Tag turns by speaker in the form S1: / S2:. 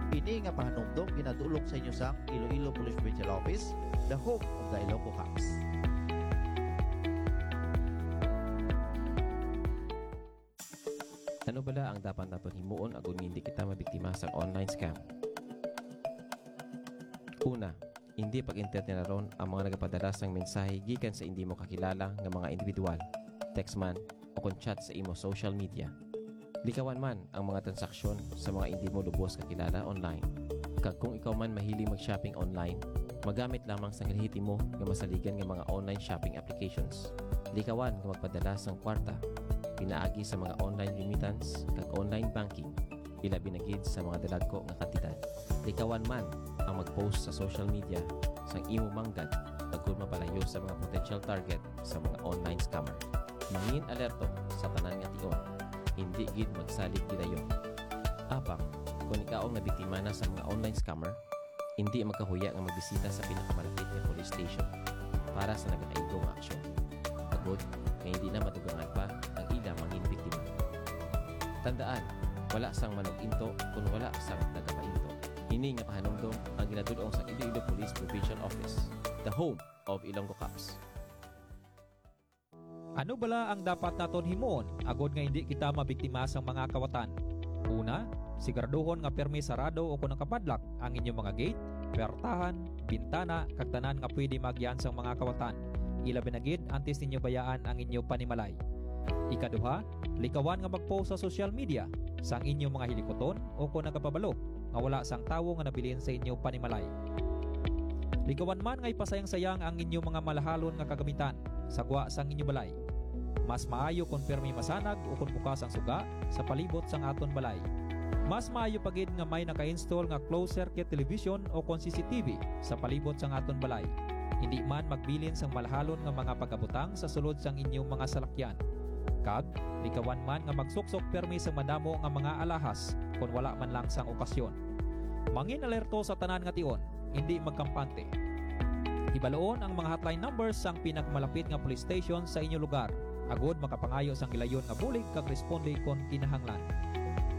S1: Ini nga pahanumdom ginadulong sa inyo sang Iloilo Police Provincial Office, the home of the Ilonggo Cops.
S2: Ano bala ang dapat naton himuon agon hindi kita mabiktima sa online scam? Una, hindi pag-internet na ron ang mga nagapadala sang mensahe gikan sa hindi mo kakilala nga mga individual, text man o kon chat sa imo social media. Likawan man ang mga transaksyon sa mga hindi mo lubos kakilala online. Kag kung ikaw man mahilig mag-shopping online, magamit lamang sang lehitimo nga masaligan nga mga online shopping applications. Likawan nga magpadala sang kwarta, pinaagi sa mga online remittance kag online banking, ilabi na gid sa mga dalagko nga kantidad. Likawan man ang mag-post sa social media sang imo manggad pagkud mapalayo sa mga potential target sa mga online scammer. Mangin alerto sa tanan nga tion, hindi gid magsalig gidayon. Apang kung ikaw ang nabiktima na sa mga online scammer, hindi magkahuya nga magbisita sa pinakamalapit nga police station para sa nagakaigong aksyon. Agod nga hindi na madugangan pa ang ila mangin biktima. Tandaan, wala sang manog-into kung wala sang nagapainto. Ini nga pahanumdom ang ginadulong sa Iloilo Police Provincial Office, the home of Ilonggo Cops.
S3: Ano bala ang dapat naton himuon agod nga hindi kita mabiktima sa mga kawatan? Una, siguraduhon nga permi sarado o kung nakapadlak ang inyong mga gate, pertahan, bintana, kag tanan nga pwede magyan sang mga kawatan. Ilabi na gid antes ninyo bayaan ang inyong panimalay. Ikaduha, likawan nga mag-post sa social media sang inyong mga hilikoton o kung nagapabalo nga wala sang tawo nga nabilin sa inyong panimalay. Likawan man nga ipasayang-sayang ang inyong mga malahalon nga kagamitan sagwa sang inyong balay. Mas maayo kung permi masanag o kung bukas ang suga sa palibot sang aton balay. Mas maayo pagid nga may naka-install nga closed circuit television o kung CCTV sa palibot sang aton balay. Hindi man magbilin sang malahalon nga mga pagabutang sa sulod sang inyong mga salakyan. Kag, likawan man nga magsuksok permi sang madamo nga mga alahas kung wala man lang sang okasyon. Mangin alerto sa tanan nga tion, hindi magkampante. Ibaloon ang mga hotline numbers sang pinakamalapit nga police station sa inyong lugar. Agod makapangayo sang ilayon nga bulig kag responde kon kinahanglan.